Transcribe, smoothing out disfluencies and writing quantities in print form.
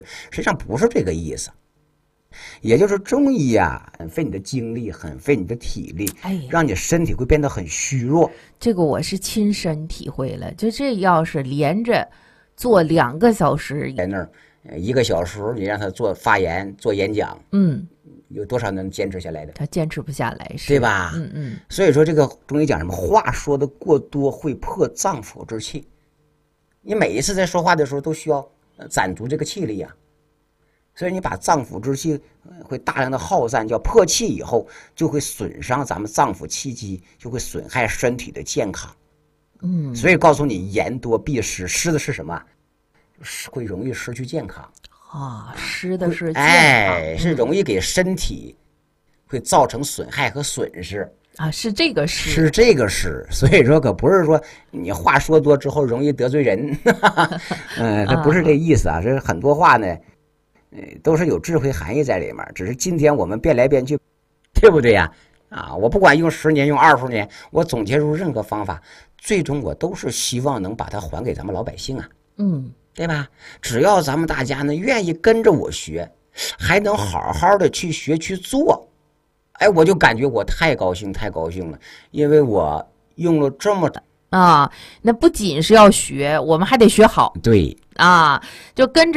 实际上不是这个意思。也就是中医啊，很费你的精力，很费你的体力，让你身体会变得很虚弱。 这个我是亲身体会了，就这要是连着做2个小时， 在那儿1个小时，你让他做发言、做演讲，有多少能坚持下来的？ 他坚持不下来， 对吧？所以说这个中医讲什么？话说的过多会破脏腑之气。你每一次在说话的时候都需要攒足这个气力啊。所以你把脏腑之气会大量的耗散，叫破气以后，就会损伤咱们脏腑气机，就会损害身体的健康。所以告诉你，言多必失，失的是什么？会容易失去健康啊，失的是健康， 是容易给身体会造成损害和损失啊，是这个失， 是这个失。所以说可不是说你话说多之后容易得罪人，这不是这意思啊。这很多话呢。都是有智慧含义在里面，只是今天我们变来变去，对不对呀？我不管用10年用20年，我总结出任何方法，最终我都是希望能把它还给咱们老百姓啊，对吧？只要咱们大家呢愿意跟着我学，还能好好的去学去做，我就感觉我太高兴了，因为我用了这么那不仅是要学，我们还得学好， 对就跟着。